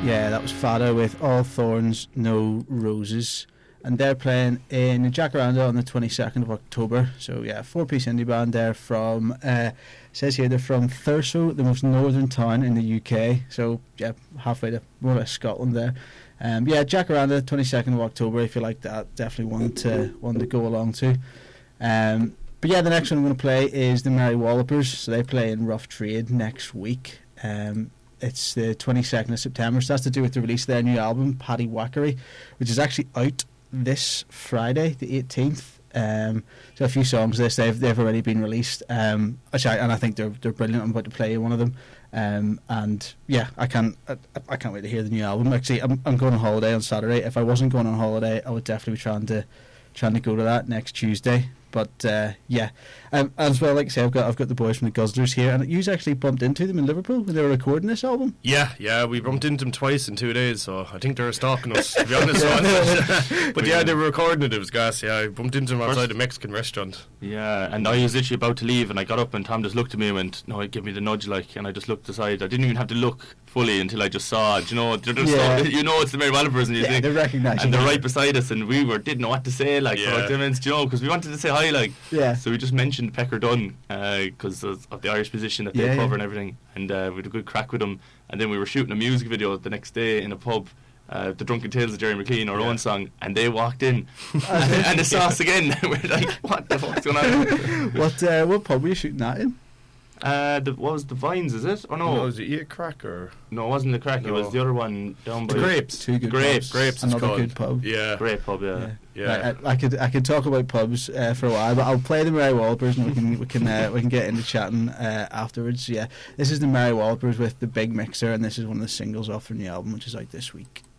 Yeah, that was Fada with All Thorns, No Roses. And they're playing in Jacaranda on the 22nd of October. So, yeah, 4-piece indie band there from, says here they're from Thurso, the most northern town in the UK. So, yeah, halfway to more or less Scotland there. Yeah, Jacaranda, 22nd of October, if you like that. Definitely one to go along to. But, yeah, the next one I'm going to play is the Merry Wallopers. So they play in Rough Trade next week. It's the 22nd of September, so that's to do with the release of their new album, Paddy Wackery, which is actually out this Friday, the 18th. So a few songs of this, they've already been released, and I think they're brilliant. I'm about to play one of them, and yeah, I can't wait to hear the new album. Actually, I'm going on holiday on Saturday. If I wasn't going on holiday, I would definitely be trying to go to that next Tuesday. But yeah, as well, like I say, I've got the boys from the Guzzlers here, and you actually bumped into them in Liverpool when they were recording this album. Yeah, we bumped into them twice in 2 days, so I think they were stalking us, to be honest. But yeah, they were recording it. It was gas. Yeah, I bumped into them outside a Mexican restaurant. Yeah, and I was literally about to leave, and I got up, and Tom just looked at me and went, "No, give me the nudge," and I just looked aside. I didn't even have to look fully until I just saw it. They're just it's the Merry Wallopers, and you think they recognise, and they're right beside us, and we didn't know what to say, because we wanted to say hi, so we just mentioned Pecker Dunn because of the Irish position that they cover and everything, and we had a good crack with them, and then we were shooting a music video the next day in a pub. The Drunken Tales of Jerry McLean, our own song, and they walked in and they saw us again. We're like, what the fuck's going on? What pub were you shooting that in? What was the Vines, is it? Or no? Was it Eat Crack or? No, it wasn't the Crack. No. It was the other one down by the Grapes. Two good Grapes. Grapes. Another good pub. Yeah. Great pub. Yeah. I could talk about pubs for a while, but I'll play the Merry Wallopers, and we can get into chatting afterwards. Yeah, this is the Merry Wallopers with the Big Mixer, and this is one of the singles off their new album, which is out this week.